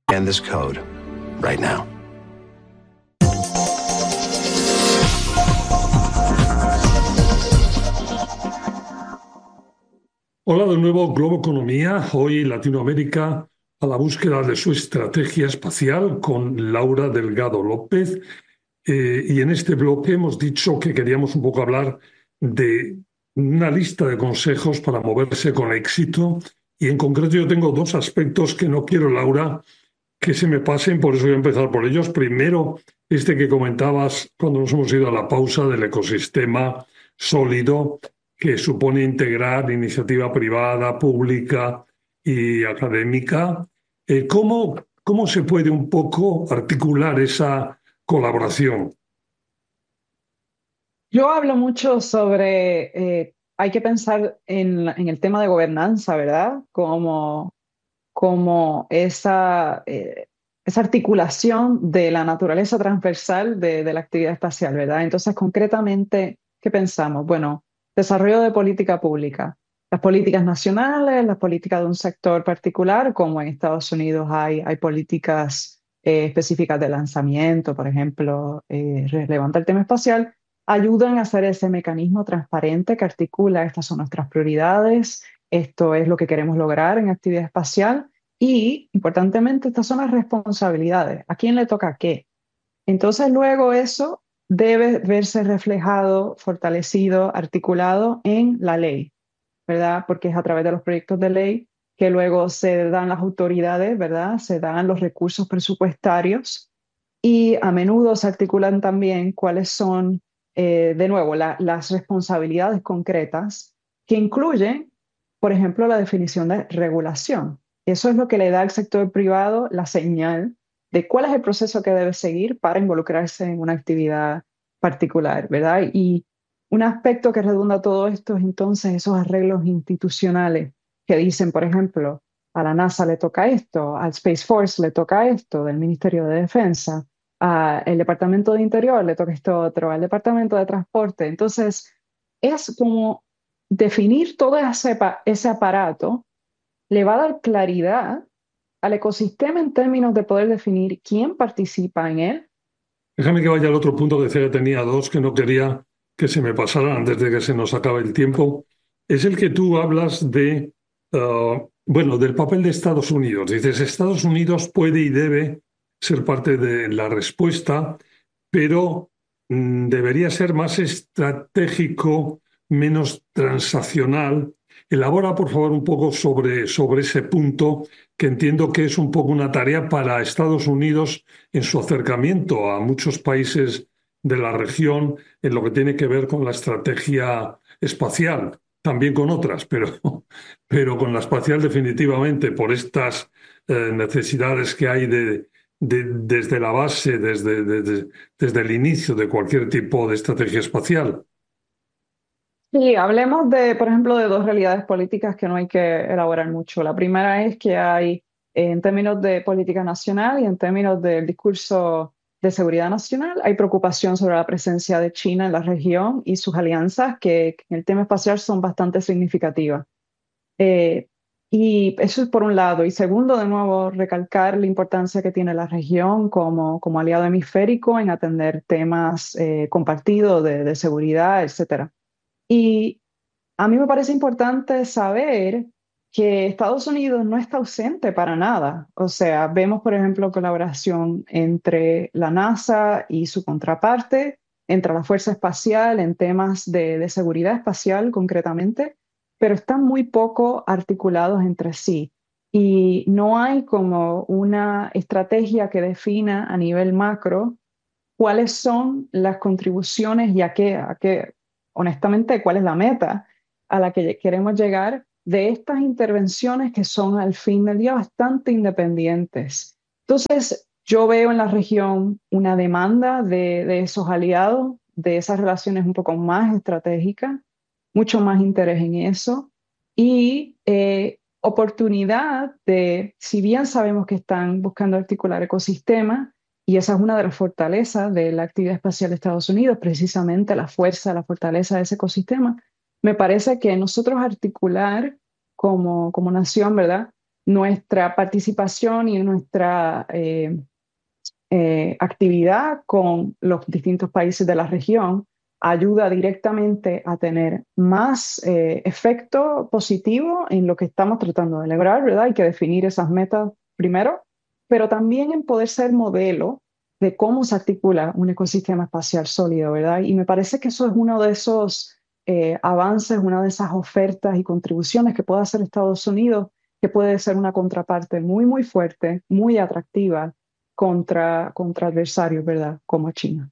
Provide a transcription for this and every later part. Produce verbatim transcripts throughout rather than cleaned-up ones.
Scan this code right now. Hola de nuevo, Globo Economía, hoy Latinoamérica a la búsqueda de su estrategia espacial con Laura Delgado López. Eh, y en este bloque hemos dicho que queríamos un poco hablar de una lista de consejos para moverse con éxito. Y en concreto yo tengo dos aspectos que no quiero, Laura, que se me pasen, por eso voy a empezar por ellos. Primero, este que comentabas cuando nos hemos ido a la pausa del ecosistema sólido que supone integrar iniciativa privada, pública y académica. Eh, ¿cómo, cómo se puede un poco articular esa colaboración? Yo hablo mucho sobre, eh, hay que pensar en, la- en el tema de gobernanza, ¿verdad? Como, como esa, eh, esa articulación de la naturaleza transversal de, de la actividad espacial, ¿verdad? Entonces, concretamente, ¿qué pensamos? Bueno, desarrollo de política pública. Las políticas nacionales, las políticas de un sector particular, como en Estados Unidos hay, hay políticas eh, específicas de lanzamiento, por ejemplo, eh, relevante al tema espacial, ayudan a hacer ese mecanismo transparente que articula, estas son nuestras prioridades, esto es lo que queremos lograr en actividad espacial y, importantemente, estas son las responsabilidades. ¿A quién le toca qué? Entonces, luego eso debe verse reflejado, fortalecido, articulado en la ley, ¿verdad? Porque es a través de los proyectos de ley que luego se dan las autoridades, ¿verdad? Se dan los recursos presupuestarios y a menudo se articulan también cuáles son, eh, de nuevo, la- las responsabilidades concretas que incluyen, por ejemplo, la definición de regulación. Eso es lo que le da al sector privado la señal de cuál es el proceso que debe seguir para involucrarse en una actividad particular, ¿verdad? Y un aspecto que redunda todo esto es entonces esos arreglos institucionales que dicen, por ejemplo, a la NASA le toca esto, al Space Force le toca esto, del Ministerio de Defensa, al Departamento de Interior le toca esto otro, al Departamento de Transporte. Entonces, es como definir todo ese, pa- ese aparato le va a dar claridad al ecosistema en términos de poder definir quién participa en él. Déjame que vaya al otro punto que decía que tenía dos que no quería que se me pasaran antes de que se nos acabe el tiempo. Es el que tú hablas de, ah, bueno, del papel de Estados Unidos. Dices, Estados Unidos puede y debe ser parte de la respuesta, pero mm, debería ser más estratégico, menos transaccional. Elabora, por favor, un poco sobre, sobre ese punto, que entiendo que es un poco una tarea para Estados Unidos en su acercamiento a muchos países de la región en lo que tiene que ver con la estrategia espacial, también con otras, pero, pero con la espacial definitivamente por estas eh, necesidades que hay de, de- desde la base, desde, desde, desde el inicio de cualquier tipo de estrategia espacial. Sí, hablemos de, por ejemplo, de dos realidades políticas que no hay que elaborar mucho. La primera es que hay, eh, en términos de política nacional y en términos del discurso de seguridad nacional, hay preocupación sobre la presencia de China en la región y sus alianzas que, que en el tema espacial son bastante significativas. Eh, y eso es por un lado. Y segundo, de nuevo, recalcar la importancia que tiene la región como, como aliado hemisférico en atender temas eh, compartidos de, de seguridad, etcétera. Y a mí me parece importante saber que Estados Unidos no está ausente para nada. O sea, vemos, por ejemplo, colaboración entre la NASA y su contraparte, entre la Fuerza Espacial en temas de, de seguridad espacial concretamente, pero están muy poco articulados entre sí. Y no hay como una estrategia que defina a nivel macro cuáles son las contribuciones y a qué, a qué, honestamente, cuál es la meta a la que queremos llegar de estas intervenciones que son al fin del día bastante independientes. Entonces, yo veo en la región una demanda de, de esos aliados, de esas relaciones un poco más estratégicas, mucho más interés en eso y eh, oportunidad de, si bien sabemos que están buscando articular ecosistemas, y esa es una de las fortalezas de la actividad espacial de Estados Unidos, precisamente la fuerza, la fortaleza de ese ecosistema. Me parece que nosotros articular como, como nación, ¿verdad? nuestra participación y nuestra eh, eh, actividad con los distintos países de la región ayuda directamente a tener más eh, efecto positivo en lo que estamos tratando de lograr, ¿verdad? Hay que definir esas metas primero, pero también en poder ser modelo de cómo se articula un ecosistema espacial sólido, ¿verdad? Y me parece que eso es uno de esos eh, avances, una de esas ofertas y contribuciones que puede hacer Estados Unidos, que puede ser una contraparte muy, muy fuerte, muy atractiva contra, contra adversarios, ¿verdad? Como China.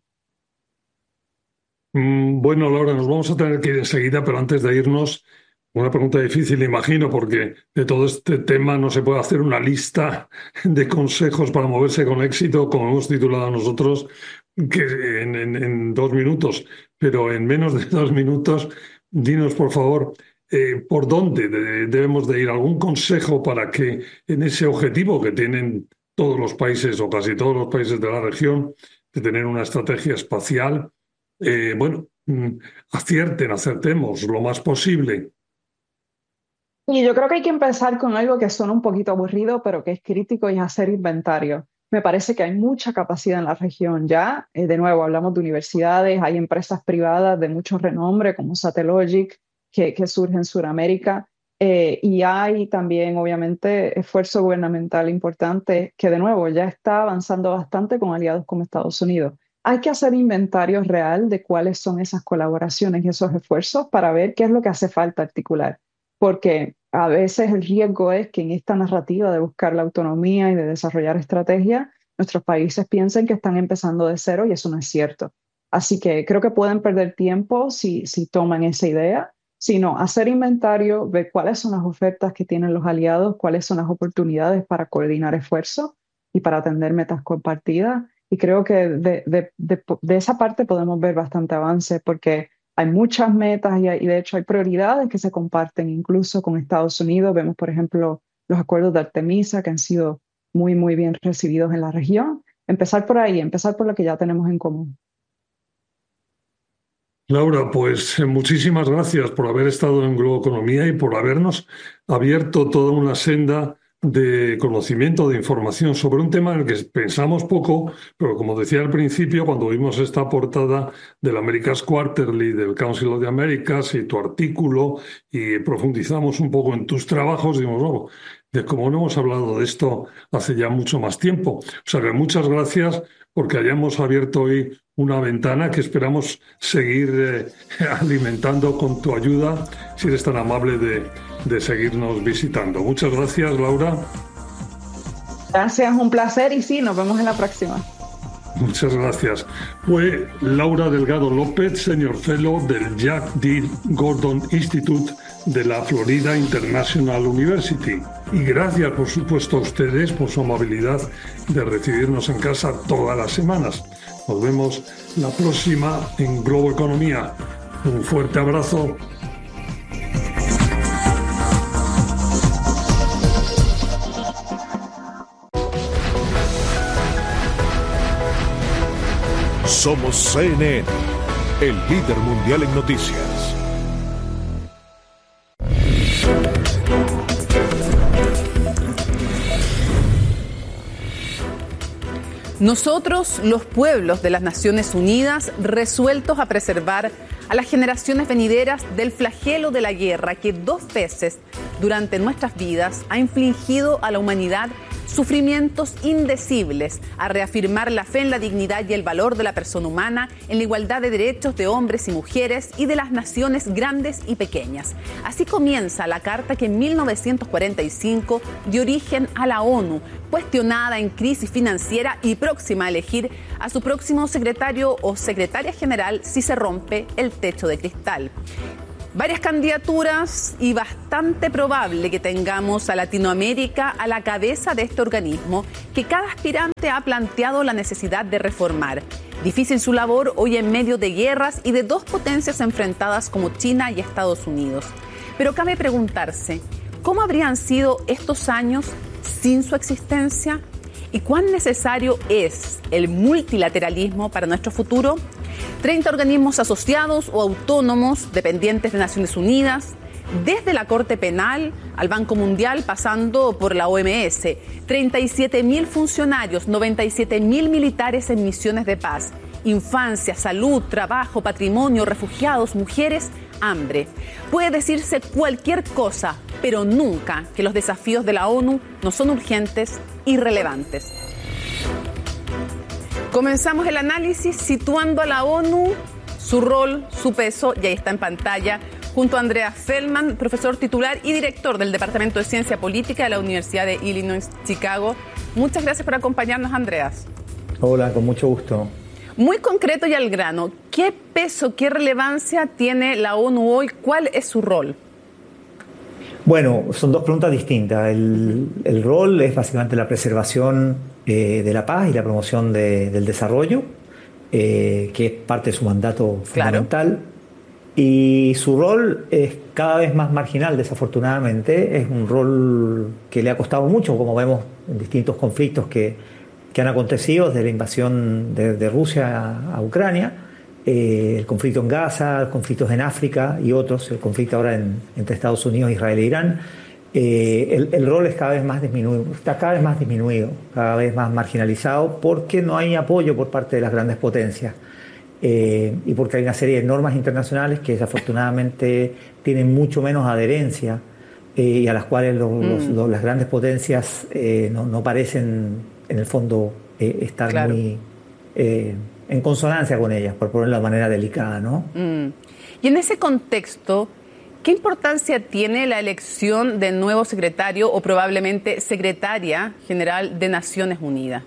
Mm, Bueno, Laura, nos vamos a tener que ir enseguida, pero antes de irnos, una pregunta difícil, imagino, porque de todo este tema no se puede hacer una lista de consejos para moverse con éxito, como hemos titulado nosotros, que en, en- en dos minutos, pero en menos de dos minutos, dinos, por favor, eh, por dónde de- debemos de ir. ¿Algún consejo para que en ese objetivo que tienen todos los países o casi todos los países de la región, de tener una estrategia espacial, eh, bueno, mm, acierten, acertemos lo más posible? Y yo creo que hay que empezar con algo que suena un poquito aburrido, pero que es crítico, y es hacer inventario. Me parece que hay mucha capacidad en la región ya. Eh, de nuevo, hablamos de universidades, hay empresas privadas de mucho renombre como Satellogic que, que surge en Sudamérica. Eh, y hay también, obviamente, esfuerzo gubernamental importante que, de nuevo, ya está avanzando bastante con aliados como Estados Unidos. Hay que hacer inventario real de cuáles son esas colaboraciones y esos esfuerzos para ver qué es lo que hace falta articular, porque a veces el riesgo es que en esta narrativa de buscar la autonomía y de desarrollar estrategias, nuestros países piensen que están empezando de cero y eso no es cierto. Así que creo que pueden perder tiempo si, si toman esa idea, sino hacer inventario, ver cuáles son las ofertas que tienen los aliados, cuáles son las oportunidades para coordinar esfuerzos y para atender metas compartidas. Y creo que de, de, de, de esa parte podemos ver bastante avance, porque hay muchas metas y, hay, y de hecho hay prioridades que se comparten incluso con Estados Unidos. Vemos, por ejemplo, los acuerdos de Artemisa que han sido muy, muy bien recibidos en la región. Empezar por ahí, empezar por lo que ya tenemos en común. Laura, pues eh, muchísimas gracias por haber estado en Globoeconomía y por habernos abierto toda una senda de conocimiento, de información sobre un tema en el que pensamos poco, pero como decía al principio, cuando vimos esta portada del America's Quarterly, del Council of the Americas y tu artículo, y profundizamos un poco en tus trabajos, dimos, oh, de cómo no hemos hablado de esto hace ya mucho más tiempo. O sea que muchas gracias porque hayamos abierto hoy una ventana que esperamos seguir eh, alimentando con tu ayuda, si eres tan amable de, de seguirnos visitando. Muchas gracias, Laura. Gracias, un placer y sí, nos vemos en la próxima. Muchas gracias. Fue Laura Delgado López, Senior Fellow del Jack D. Gordon Institute de la Florida International University. Y gracias, por supuesto, a ustedes por su amabilidad de recibirnos en casa todas las semanas. Nos vemos la próxima en Globoeconomía. Un fuerte abrazo. Somos C N N, el líder mundial en noticias. Nosotros, los pueblos de las Naciones Unidas, resueltos a preservar a las generaciones venideras del flagelo de la guerra que dos veces durante nuestras vidas ha infligido a la humanidad sufrimientos indecibles, a reafirmar la fe en la dignidad y el valor de la persona humana, en la igualdad de derechos de hombres y mujeres y de las naciones grandes y pequeñas. Así comienza la carta que en mil novecientos cuarenta y cinco dio origen a la ONU, cuestionada en crisis financiera y próxima a elegir a su próximo secretario o secretaria general si se rompe el techo de cristal. Varias candidaturas y bastante probable que tengamos a Latinoamérica a la cabeza de este organismo que cada aspirante ha planteado la necesidad de reformar. Difícil su labor hoy en medio de guerras y de dos potencias enfrentadas como China y Estados Unidos. Pero cabe preguntarse, ¿cómo habrían sido estos años sin su existencia? ¿Y cuán necesario es el multilateralismo para nuestro futuro? treinta organismos asociados o autónomos dependientes de Naciones Unidas, desde la Corte Penal al Banco Mundial, pasando por la O M S. treinta y siete mil funcionarios, noventa y siete mil militares en misiones de paz. Infancia, salud, trabajo, patrimonio, refugiados, mujeres, hambre. Puede decirse cualquier cosa, pero nunca que los desafíos de la ONU no son urgentes y relevantes. Comenzamos el análisis situando a la ONU, su rol, su peso, y ahí está en pantalla, junto a Andreas Feldman, profesor titular y director del Departamento de Ciencia Política de la Universidad de Illinois, Chicago. Muchas gracias por acompañarnos, Andreas. Hola, con mucho gusto. Muy concreto y al grano, ¿qué peso, qué relevancia tiene la ONU hoy? ¿Cuál es su rol? Bueno, son dos preguntas distintas. El, el rol es básicamente la preservación eh, de la paz y la promoción de, del desarrollo, eh, que es parte de su mandato fundamental. Claro. Y su rol es cada vez más marginal, desafortunadamente. Es un rol que le ha costado mucho, como vemos en distintos conflictos que que han acontecido desde la invasión de, de Rusia a, a Ucrania, eh, el conflicto en Gaza, los conflictos en África y otros, el conflicto ahora en, entre Estados Unidos, Israel e Irán. Eh, el, el rol es cada vez más disminuido, está cada vez más disminuido, cada vez más marginalizado, porque no hay apoyo por parte de las grandes potencias eh, y porque hay una serie de normas internacionales que desafortunadamente tienen mucho menos adherencia eh, y a las cuales los, mm. los, los, las grandes potencias eh, no, no parecen en el fondo eh, estar claro. muy eh, en consonancia con ellas, por ponerlo de manera delicada, ¿no? Mm. Y en ese contexto, ¿qué importancia tiene la elección del nuevo secretario o probablemente secretaria general de Naciones Unidas?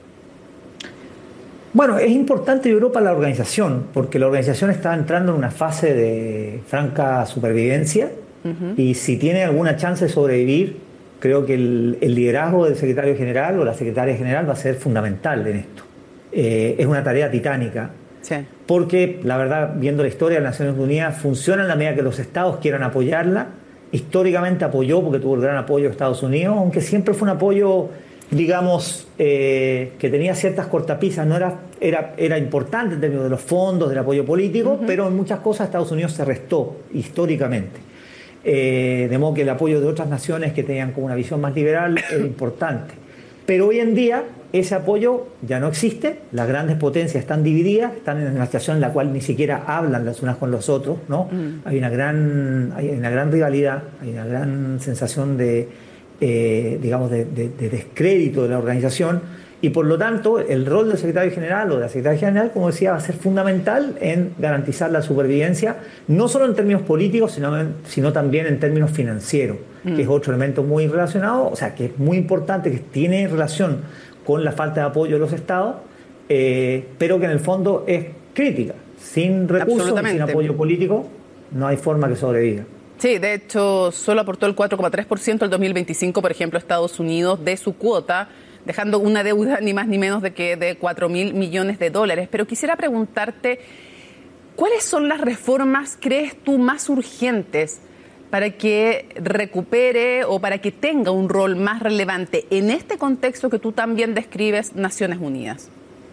Bueno, es importante, yo creo, para la organización, porque la organización está entrando en una fase de franca supervivencia uh-huh. y si tiene alguna chance de sobrevivir, creo que el, el liderazgo del secretario general o la secretaria general va a ser fundamental en esto. Eh, es una tarea titánica, sí. porque la verdad, viendo la historia de las Naciones Unidas, funciona en la medida que los estados quieran apoyarla. Históricamente apoyó porque tuvo el gran apoyo de Estados Unidos, aunque siempre fue un apoyo, digamos, eh, que tenía ciertas cortapisas, no era, era, era importante en términos de los fondos, del apoyo político, uh-huh. pero en muchas cosas Estados Unidos se restó históricamente. Eh, de modo que el apoyo de otras naciones que tenían como una visión más liberal era importante. Pero hoy en día ese apoyo ya no existe, las grandes potencias están divididas, están en una situación en la cual ni siquiera hablan las unas con los otros, ¿no? Mm. Hay una gran, hay una gran rivalidad, hay una gran sensación de, eh, digamos, de, de, de descrédito de la organización. Y por lo tanto, el rol del secretario general o de la secretaria general, como decía, va a ser fundamental en garantizar la supervivencia, no solo en términos políticos, sino, sino también en términos financieros, mm. que es otro elemento muy relacionado, o sea, que es muy importante, que tiene relación con la falta de apoyo de los estados, eh, pero que en el fondo es crítica. Sin recursos, sin apoyo político, no hay forma que sobreviva. Sí, de hecho, solo aportó el cuatro coma tres por ciento el dos mil veinticinco, por ejemplo, Estados Unidos, de su cuota, dejando una deuda ni más ni menos de que de cuatro mil millones de dólares. Pero quisiera preguntarte, ¿cuáles son las reformas, crees tú, más urgentes para que recupere o para que tenga un rol más relevante en este contexto que tú también describes, Naciones Unidas?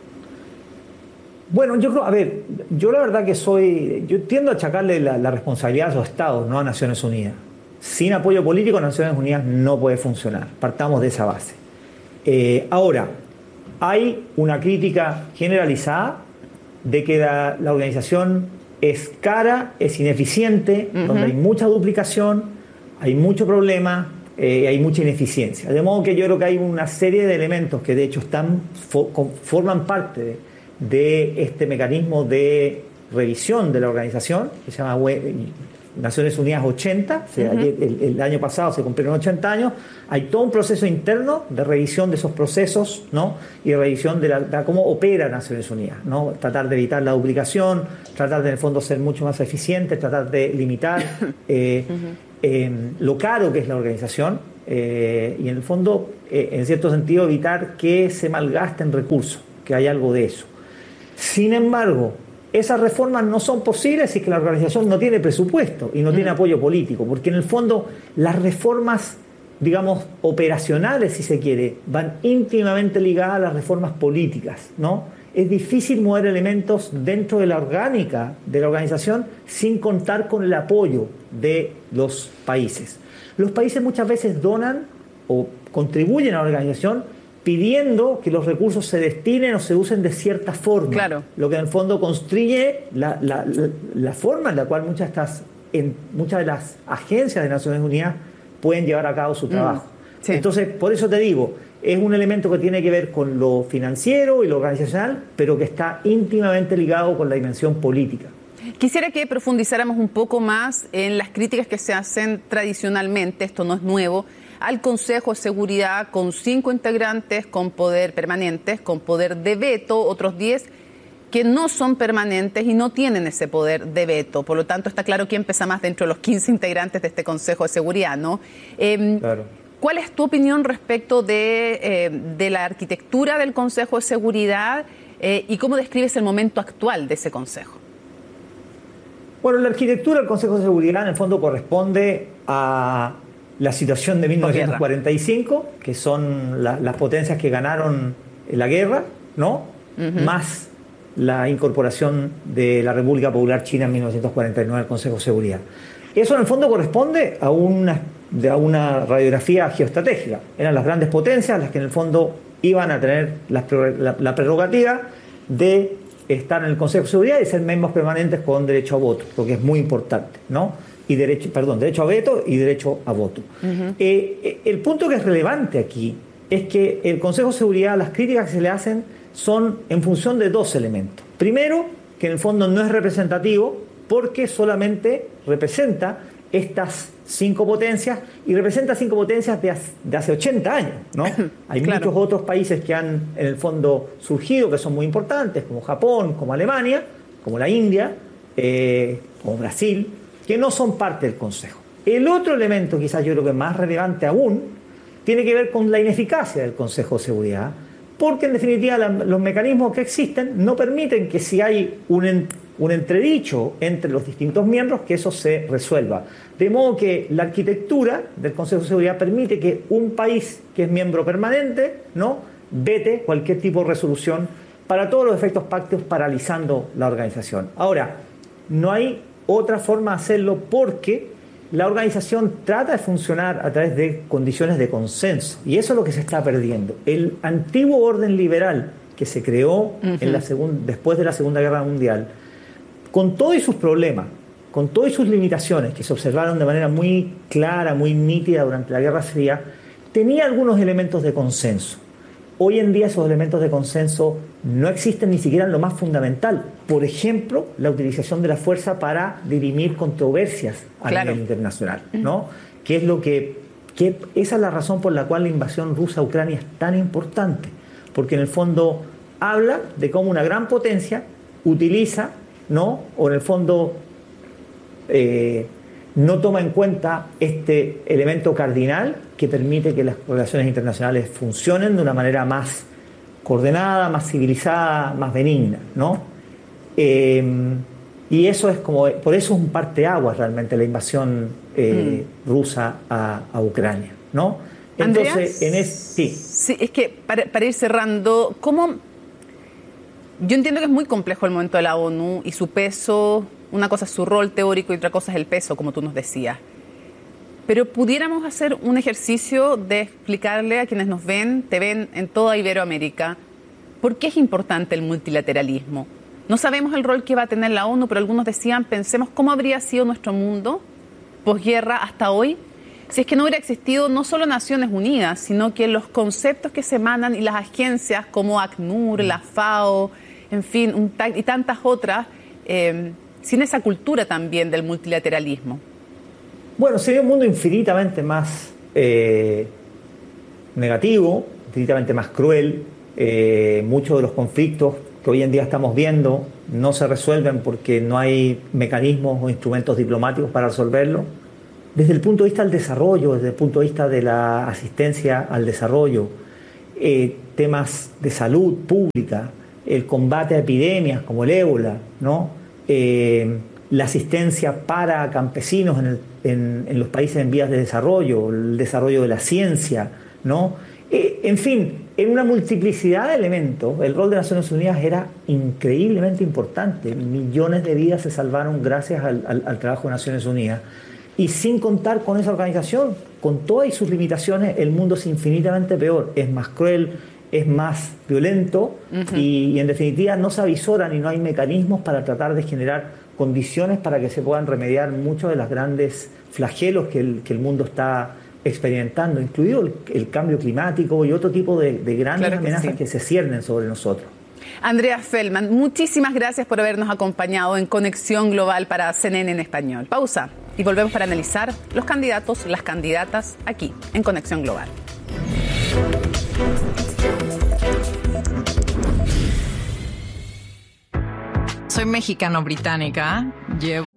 Bueno, yo creo, a ver, yo la verdad que soy, yo tiendo a achacarle la, la responsabilidad a los estados, no a Naciones Unidas. Sin apoyo político, Naciones Unidas no puede funcionar. Partamos de esa base. Eh, ahora, hay una crítica generalizada de que la, la organización es cara, es ineficiente, uh-huh. donde hay mucha duplicación, hay mucho problema, eh, hay mucha ineficiencia. De modo que yo creo que hay una serie de elementos que de hecho están fo- forman parte de, de este mecanismo de revisión de la organización, que se llama Naciones Unidas ochenta, o sea, uh-huh. el, el año pasado se cumplieron ochenta años, hay todo un proceso interno de revisión de esos procesos, ¿no? Y de revisión de, la, de cómo opera Naciones Unidas, ¿no? Tratar de evitar la duplicación, tratar de en el fondo ser mucho más eficientes, tratar de limitar eh, uh-huh. eh, lo caro que es la organización eh, y en el fondo, eh, en cierto sentido, evitar que se malgasten recursos, que hay algo de eso. Sin embargo, esas reformas no son posibles si es que la organización no tiene presupuesto y no mm. tiene apoyo político, porque en el fondo las reformas, digamos, operacionales, si se quiere, van íntimamente ligadas a las reformas políticas, ¿no? Es difícil mover elementos dentro de la orgánica de la organización sin contar con el apoyo de los países. Los países muchas veces donan o contribuyen a la organización pidiendo que los recursos se destinen o se usen de cierta forma. Claro. Lo que en el fondo constriñe la, la, la, la forma en la cual muchas de, estas, en, muchas de las agencias de Naciones Unidas pueden llevar a cabo su trabajo. Mm, sí. Entonces, por eso te digo, es un elemento que tiene que ver con lo financiero y lo organizacional, pero que está íntimamente ligado con la dimensión política. Quisiera que profundizáramos un poco más en las críticas que se hacen tradicionalmente, esto no es nuevo, al Consejo de Seguridad con cinco integrantes con poder permanentes, con poder de veto, otros diez que no son permanentes y no tienen ese poder de veto. Por lo tanto, está claro quién pesa más dentro de los quince integrantes de este Consejo de Seguridad, ¿no? Eh, claro. ¿Cuál es tu opinión respecto de, eh, de la arquitectura del Consejo de Seguridad eh, y cómo describes el momento actual de ese Consejo? Bueno, la arquitectura del Consejo de Seguridad en el fondo corresponde a la situación de mil novecientos cuarenta y cinco, que son la, las potencias que ganaron la guerra, ¿no? Uh-huh. Más la incorporación de la República Popular China en mil novecientos cuarenta y nueve al Consejo de Seguridad. Eso en el fondo corresponde a una, a una radiografía geoestratégica. Eran las grandes potencias las que en el fondo iban a tener la, la, la prerrogativa de estar en el Consejo de Seguridad y ser miembros permanentes con derecho a voto, lo que es muy importante, ¿no? Y derecho, perdón, derecho a veto y derecho a voto. Uh-huh. eh, el punto que es relevante aquí es que el Consejo de Seguridad, las críticas que se le hacen son en función de dos elementos. Primero, que en el fondo no es representativo porque solamente representa estas cinco potencias y representa cinco potencias de hace, de hace ochenta años, ¿no? Hay claro. muchos otros países que han en el fondo surgido que son muy importantes, como Japón, como Alemania, como la India, eh, como Brasil, que no son parte del Consejo. El otro elemento, quizás yo creo que más relevante aún, tiene que ver con la ineficacia del Consejo de Seguridad, porque en definitiva la, los mecanismos que existen no permiten que si hay un, en, un entredicho entre los distintos miembros, que eso se resuelva. De modo que la arquitectura del Consejo de Seguridad permite que un país que es miembro permanente, ¿no?, vete cualquier tipo de resolución para todos los efectos prácticos, paralizando la organización. Ahora, no hay otra forma de hacerlo porque la organización trata de funcionar a través de condiciones de consenso y eso es lo que se está perdiendo. El antiguo orden liberal que se creó uh-huh. en la segun- después de la Segunda Guerra Mundial, con todos sus problemas, con todas sus limitaciones que se observaron de manera muy clara, muy nítida durante la Guerra Fría, tenía algunos elementos de consenso. Hoy en día esos elementos de consenso no existen ni siquiera en lo más fundamental. Por ejemplo, la utilización de la fuerza para dirimir controversias a claro. nivel internacional, ¿no? Que es lo que, que esa es la razón por la cual la invasión rusa a Ucrania es tan importante, porque en el fondo habla de cómo una gran potencia utiliza, ¿no? O en el fondo eh, no toma en cuenta este elemento cardinal que permite que las relaciones internacionales funcionen de una manera más coordenada, más civilizada, más benigna, ¿no? Eh, y eso es como, por eso es un parteaguas realmente la invasión eh, mm. rusa a, a Ucrania, ¿no? Entonces, Andreas, en es, sí. sí, es que para, para ir cerrando, ¿cómo? Yo entiendo que es muy complejo el momento de la ONU y su peso. Una cosa es su rol teórico y otra cosa es el peso, como tú nos decías. Pero pudiéramos hacer un ejercicio de explicarle a quienes nos ven, te ven en toda Iberoamérica, por qué es importante el multilateralismo. No sabemos el rol que va a tener la ONU, pero algunos decían, pensemos cómo habría sido nuestro mundo posguerra hasta hoy, si es que no hubiera existido no solo Naciones Unidas, sino que los conceptos que se emanan y las agencias como ACNUR, la FAO, en fin, un y tantas otras, eh, sin esa cultura también del multilateralismo. Bueno, sería un mundo infinitamente más eh, negativo, infinitamente más cruel. Eh, muchos de los conflictos que hoy en día estamos viendo no se resuelven porque no hay mecanismos o instrumentos diplomáticos para resolverlo. Desde el punto de vista del desarrollo, desde el punto de vista de la asistencia al desarrollo, eh, temas de salud pública, el combate a epidemias como el ébola, ¿no? Eh, la asistencia para campesinos en, el, en, en los países en vías de desarrollo, el desarrollo de la ciencia, ¿no? Eh, en fin, en una multiplicidad de elementos, el rol de Naciones Unidas era increíblemente importante. Millones de vidas se salvaron gracias al, al, al trabajo de Naciones Unidas. Y sin contar con esa organización, con todas sus limitaciones, el mundo es infinitamente peor, es más cruel, es más violento uh-huh. y, y en definitiva no se avisoran y no hay mecanismos para tratar de generar condiciones para que se puedan remediar muchos de los grandes flagelos que el, que el mundo está experimentando, incluido el, el cambio climático y otro tipo de, de grandes claro que amenazas sí. que se ciernen sobre nosotros. Andreas Feldman, muchísimas gracias por habernos acompañado en Conexión Global para C N N en español. Pausa y volvemos para analizar los candidatos, las candidatas aquí en Conexión Global. Soy mexicano-británica. Llevo